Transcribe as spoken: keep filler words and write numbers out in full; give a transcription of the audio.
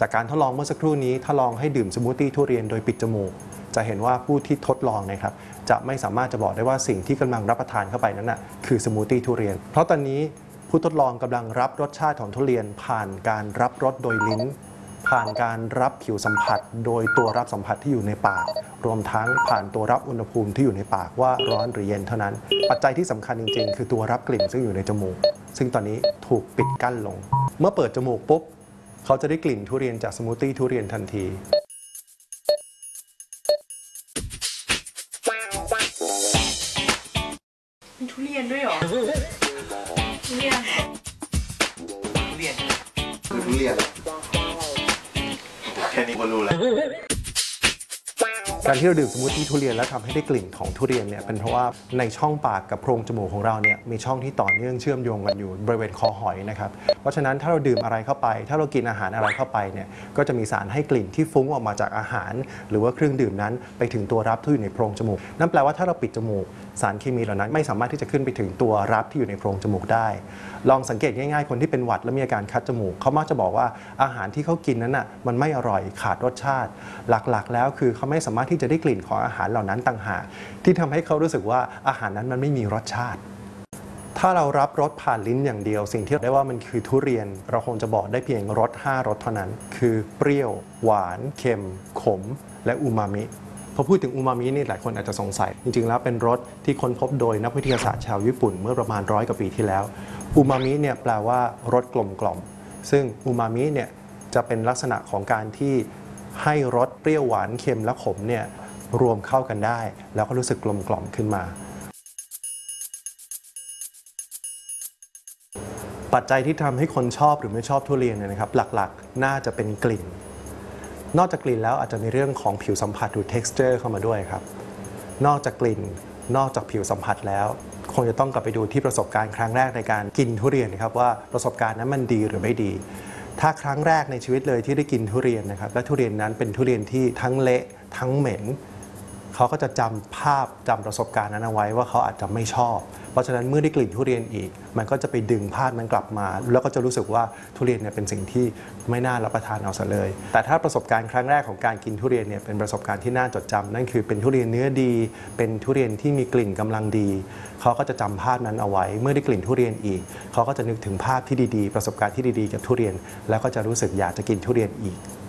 แต่การทดลองเมื่อสักครู่นี้ถ้าลองให้ดื่มสมูทตี้ทุเรียนโดยปิดจมูกจะเห็นว่าผู้ที่ทดลองนะครับจะไม่สามารถจะบอกได้ว่าสิ่งที่กำลังรับประทานเข้าไปนั้นนะคือสมูทตี้ทุเรียนเพราะตอนนี้ผู้ทดลองกำลังรับรสชาติของทุเรียนผ่านการรับรสโดยลิ้นผ่านการรับผิวสัมผัสโดยตัวรับสัมผัสที่อยู่ในปากรวมทั้งผ่านตัวรับอุณหภูมิที่อยู่ในปากว่าร้อนหรือเย็นเท่านั้นปัจจัยที่สำคัญจริงๆคือตัวรับกลิ่นซึ่งอยู่ในจมูกซึ่งตอนนี้ถูกปิดกั้นลงเมื่อเปิดจมูกปุ๊บเขาจะได้กลิ่นทุเรียนจากสมูทตี้ทุเรียนทันทีมีทุเรียนด้วยเหรอทุเรียนทุเรียนคือทุเรียนแค่นี้ก็รู้แล้วการที่เราดื่มสมูทตี้ทุเรียนแล้วทำให้ได้กลิ่นของทุเรียนเนี่ยเป็นเพราะว่าในช่องปากกับโพรงจมูกของเราเนี่ยมีช่องที่ต่อเนื่องเชื่อมโยงกันอยู่บริเวณคอหอยนะครับเพราะฉะนั้นถ้าเราดื่มอะไรเข้าไปถ้าเรากินอาหารอะไรเข้าไปเนี่ยก็จะมีสารให้กลิ่นที่ฟุ้งออกมาจากอาหารหรือว่าเครื่องดื่มนั้นไปถึงตัวรับที่อยู่ในโพรงจมูกนั่นแปลว่าถ้าเราปิดจมูกสารเคมีเหล่านั้นไม่สามารถที่จะขึ้นไปถึงตัวรับที่อยู่ในโพรงจมูกได้ลองสังเกตง่ายๆคนที่เป็นหวัดและมีอาการคัดจมูกเขามักจะบอกว่าอาหารที่เขากินนั้นน่ะมันไม่อร่อยขาดรสชาติหลักๆแล้วคือเขาไม่สามารถที่จะได้กลิ่นของอาหารเหล่านั้นต่างหากที่ทำให้เขารู้สึกว่าอาหารนั้นมันไม่มีรสชาติถ้าเรารับรสผ่านลิ้นอย่างเดียวสิ่งที่ได้ว่ามันคือทุเรียนเราคงจะบอกได้เพียงรสห้ารสเท่านั้นคือเปรี้ยวหวานเค็มขมและอูมามิพอพูดถึงอูมามินี่หลายคนอาจจะสงสัยจริงๆแล้วเป็นรสที่ค้นพบโดยนักวิทยาศาสตร์ชาวญี่ปุ่นเมื่อประมาณร้อยกว่าปีที่แล้วอูมามิเนี่ยแปลว่ารสกลมกล่อมซึ่งอูมามิเนี่ยจะเป็นลักษณะของการที่ให้รสเปรี้ยวหวานเค็มและขมเนี่ยรวมเข้ากันได้แล้วก็รู้สึกกลมกล่อมขึ้นมาปัจจัยที่ทำให้คนชอบหรือไม่ชอบทุเรียนเนี่ยนะครับหลักๆน่าจะเป็นกลิ่นนอกจากกลิ่นแล้วอาจจะมีเรื่องของผิวสัมผัสหรือ texture เข้ามาด้วยครับนอกจากกลิ่นนอกจากผิวสัมผัสแล้วคงจะต้องกลับไปดูที่ประสบการณ์ครั้งแรกในการกินทุเรียนนะครับว่าประสบการณ์นั้นมันดีหรือไม่ดีถ้าครั้งแรกในชีวิตเลยที่ได้กินทุเรียนนะครับและทุเรียนนั้นเป็นทุเรียนที่ทั้งเละทั้งเหม็นเขาก็จะจำภาพจำประสบการณ์นั้นเอาไว้ว่าเขาอาจจะไม่ชอบเพราะฉะนั้นเมื่อได้กลิ่นทุเรียนอีกมันก็จะไปดึงภาพนั้นกลับมาแล้วก็จะรู้สึกว่าทุเรียนเนี่ยเป็นสิ่งที่ไม่น่ารับประทานเอาซะเลยแต่ถ้าประสบการณ์ครั้งแรกของการกินทุเรียนเนี่ยเป็นประสบการณ์ที่น่าจดจำนั่นคือเป็นทุเรียนเนื้อดีเป็นทุเรียนที่มีกลิ่นกำลังดีเขาก็จะจำภาพนั้นเอาไว้เมื่อได้กลิ่นทุเรียนอีกเขาก็จะนึกถึงภาพที่ดีๆประสบการณ์ที่ดีๆกับทุเรียนแล้วก็จะรู้สึกอยากจะกินทุเรียนอีก